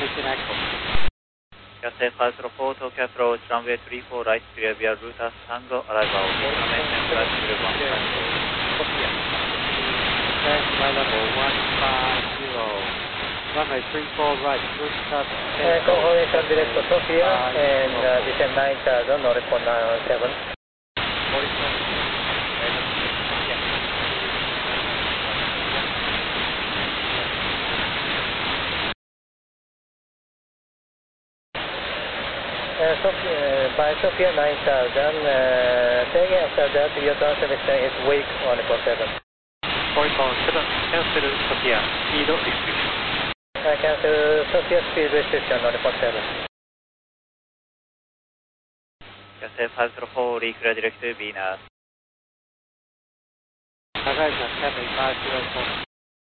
Mission Echo. Cathay 504, Tokyo approach, runway 34 right, clear via route Tango, arrival, information flight 0150. Flight level 150. Runway 34 right, route Confirmation direct to Sofia and descend 9000, no respond 7. By Sofia 9000, taking after that, your turn selection is wake 147. Horizon 7, cancel Sofia, speed restriction. Cancel Sofia speed restriction 147. Cathay 504, reclear direct to Venus. Horizon 7, 504.